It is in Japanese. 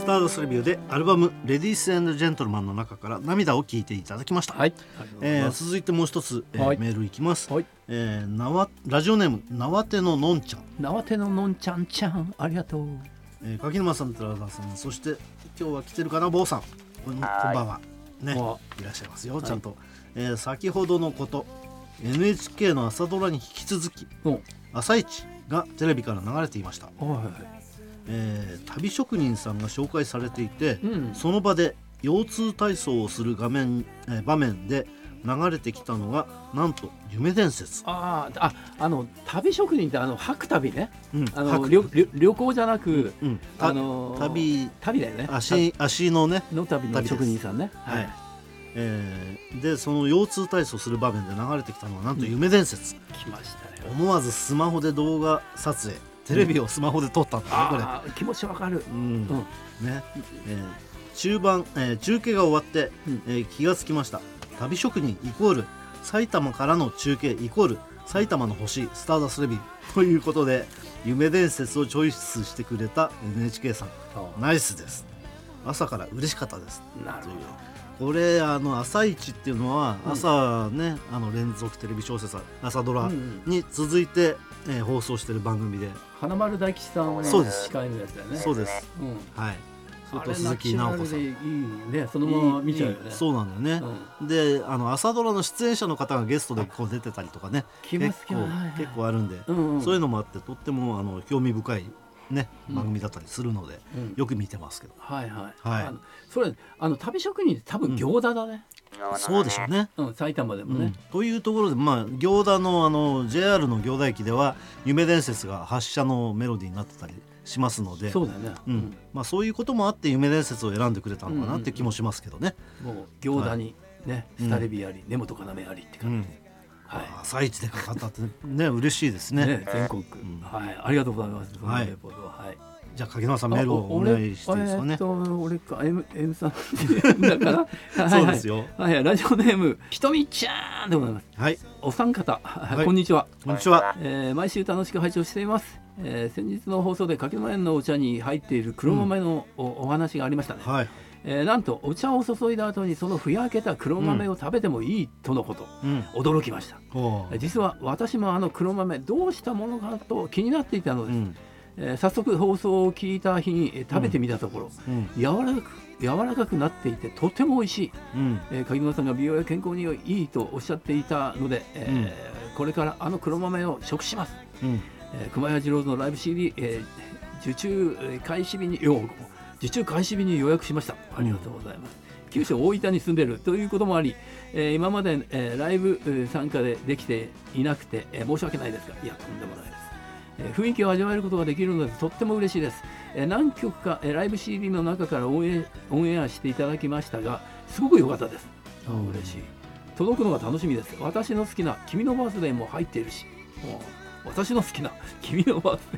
スターダストレビューでアルバムレディース&ジェントルマンの中から涙を聴いていただきました。 はい、 続いてもう一つ、 はい、 メールいきます。 はい、 ラジオネーム縄手ののんちゃん。 縄手ののんちゃんちゃん、ありがとう。 柿沼さん、寺田さん、そして今日は来てるかな、坊さん、こんばんはね、いらっしゃいますよ、ちゃんと、先ほどのこと NHK の朝ドラに引き続き朝一がテレビから流れていました。旅職人さんが紹介されていて、その場で腰痛体操をする場面で流れてきたのがなんと夢伝説。 旅職人って吐く旅ね、旅行じゃなく、旅だよね、 足のねの旅の職人さんね。 でその腰痛体操する場面で流れてきたのはなんと夢伝説。 来ましたね。 思わずスマホで動画撮影、テレビをスマホで撮ったんだね、これ。 気持ちわかる。 ね、中継が終わって、気がつきました。旅職人イコール埼玉からの中継イコール埼玉の星スターダストレビューということで、夢伝説をチョイスしてくれた NHK さん、ナイスです。朝から嬉しかったです。 なるほど。 これ朝一っていうのは朝ね、連続テレビ小説朝ドラに続いて、放送してる番組で、 花丸大吉さんをね、司会のやつだよね。 そうです、はい。それと鈴木直子さん、 いいね、そのまま見ちゃうよね。 そうなんだよね、で朝ドラの出演者の方がゲストでこう出てたりとかね、結構あるんで、そういうのもあってとっても興味深いね、番組だったりするので、よく見てますけど。それ旅職人って多分行田だね。 そうでしょうね、 埼玉でもね。 というところで、行田のJR の行田駅では夢伝説が発車のメロディーになってたりしますので、 そうだね、 そういうこともあって夢伝説を選んでくれたのかなって気もしますけどね。 もう行田にね、スタレビあり、根本要ありって感じで、 朝一でかかったってね、嬉しいですね。 全国、ありがとうございます。 じゃあ柿沼さん、メールをお願いしていいですかね。 俺か M さんだからそうですよ。ラジオネームひとみちゃんでございます。お三方、こんにちは。 こんにちは。 毎週楽しく拝聴しています。先日の放送で柿沼園のお茶に入っている黒豆のお話がありましたね。なんとお茶を注いだ後にそのふやけた黒豆を食べてもいいとのこと、驚きました。実は私も黒豆どうしたものかと気になっていたのです。早速放送を聞いた日に食べてみたところ、柔らかくなっていてとても美味しい。柿沼さんが美容や健康にいいとおっしゃっていたので、これから黒豆を食します。熊谷次郎のライブ CD、受注開始日に予約しました。ありがとうございます。九州大分に住んでるということもあり、今まで、ライブ参加できていなくて、申し訳ないですが、いやとんでもないです。雰囲気を味わえることができるのでとっても嬉しいです。何曲かライブ CD の中からオンエアしていただきましたが、すごく良かったです。嬉しい。届くのが楽しみです。私の好きな君のバースデーも入っているし、私の好きな君のバース